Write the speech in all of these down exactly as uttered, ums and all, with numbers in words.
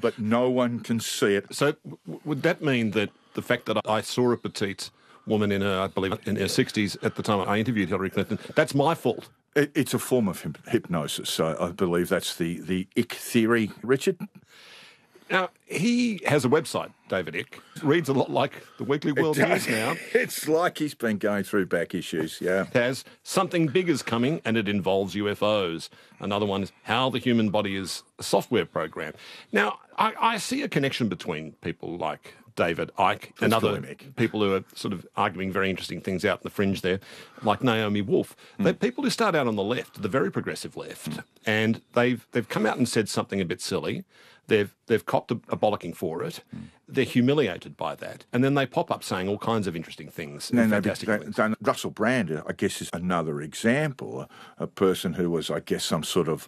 but no one can see it. So w- would that mean that the fact that I saw a petite woman in her, I believe, in her sixties at the time I interviewed Hillary Clinton, that's my fault? It, it's a form of hyp- hypnosis. So I believe that's the, the ick theory, Richard. Now, he has a website, David Icke. Reads a lot like the Weekly World News now. It's like he's been going through back issues, yeah. It has Something Big is Coming, and it involves U F Os. Another one is How the Human Body is a Software Program. Now, I, I see a connection between people like David Icke and Let's other people who are sort of arguing very interesting things out in the fringe there, like Naomi Wolf. Mm. They're people who start out on the left, the very progressive left, mm. and they've they've come out and said something a bit silly. They've they've copped a, a bollocking for it. Mm. They're humiliated by that, and then they pop up saying all kinds of interesting things. No, no, they, Russell Brand, I guess, is another example. A, a person who was, I guess, some sort of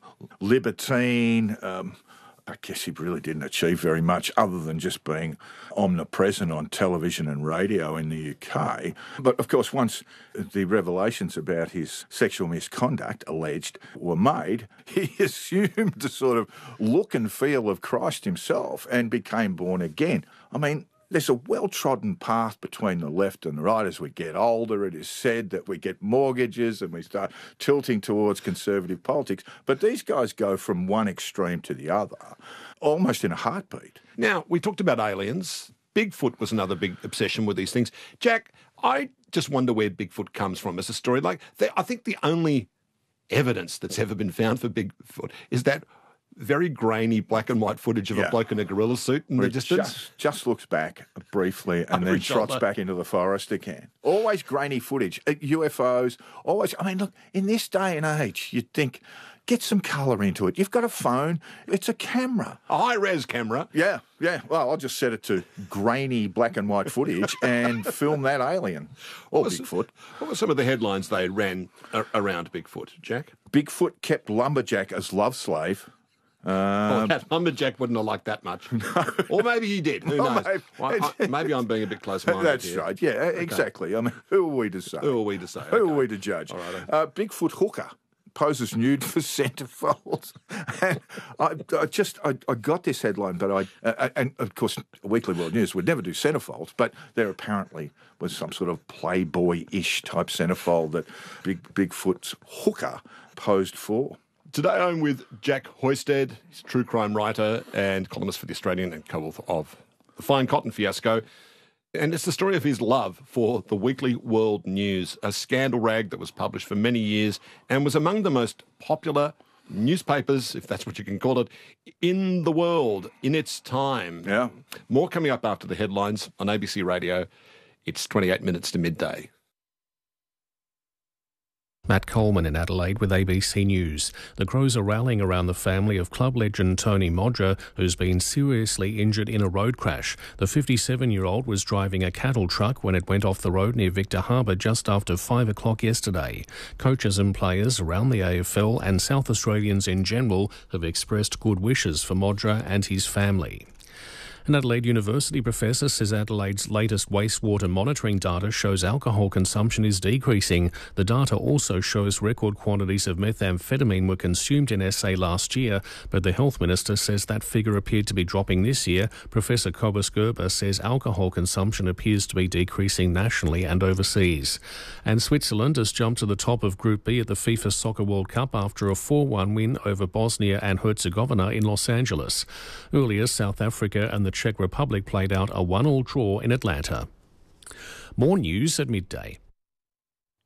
libertine. Um, I guess he really didn't achieve very much other than just being omnipresent on television and radio in the U K. But, of course, once the revelations about his sexual misconduct, alleged, were made, he assumed the sort of look and feel of Christ himself and became born again. I mean, there's a well-trodden path between the left and the right. As we get older, it is said that we get mortgages and we start tilting towards conservative politics. But these guys go from one extreme to the other, almost in a heartbeat. Now, we talked about aliens. Bigfoot was another big obsession with these things. Jack, I just wonder where Bigfoot comes from as a story. Like, I think the only evidence that's ever been found for Bigfoot is that very grainy black and white footage of yeah. a bloke in a gorilla suit in the distance. Just, just looks back briefly and then trots back into the forest again. Always grainy footage. U F Os, always. I mean, look, in this day and age, you'd think, get some colour into it. You've got a phone. It's a camera. A high-res camera. Yeah, yeah. Well, I'll just set it to grainy black and white footage and film that alien. Or what Bigfoot. Was, what were some of the headlines they ran around Bigfoot, Jack? Bigfoot kept lumberjack as love slave. Um, oh, that lumberjack wouldn't have liked that much. No. Or maybe he did. Who well, knows? Maybe, well, I, maybe I'm being a bit close-minded That's here. right. Yeah, okay. Exactly. I mean, who are we to say? Who are we to say? Who okay. are we to judge? All right. Uh, Bigfoot hooker poses nude for centrefolds. And I, I just, I, I got this headline, but I, uh, and of course, Weekly World News would never do centrefolds, but there apparently was some sort of Playboy-ish type centrefold that Big Bigfoot's hooker posed for. Today I'm with Jack Hoysted. He's a true crime writer and columnist for The Australian and co-author of The Fine Cotton Fiasco. And it's the story of his love for the Weekly World News, a scandal rag that was published for many years and was among the most popular newspapers, if that's what you can call it, in the world in its time. Yeah. More coming up after the headlines on A B C Radio. It's twenty-eight minutes to midday. Matt Coleman in Adelaide with A B C News. The Crows are rallying around the family of club legend Tony Modra, who's been seriously injured in a road crash. The fifty-seven-year-old was driving a cattle truck when it went off the road near Victor Harbour just after five o'clock yesterday. Coaches and players around the A F L and South Australians in general have expressed good wishes for Modra and his family. An Adelaide University professor says Adelaide's latest wastewater monitoring data shows alcohol consumption is decreasing. The data also shows record quantities of methamphetamine were consumed in S A last year, but the health minister says that figure appeared to be dropping this year. Professor Cobus Gerber says alcohol consumption appears to be decreasing nationally and overseas. And Switzerland has jumped to the top of Group B at the FIFA Soccer World Cup after a four one win over Bosnia and Herzegovina in Los Angeles. Earlier, South Africa and the Czech Republic played out a one all draw in Atlanta. More news at midday.